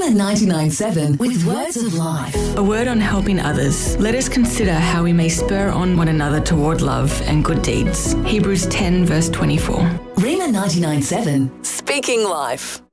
Rhema 99.7 with Words of Life. A word on helping others. Let us consider how we may spur on one another toward love and good deeds. Hebrews 10 verse 24. Rhema 99.7, speaking life.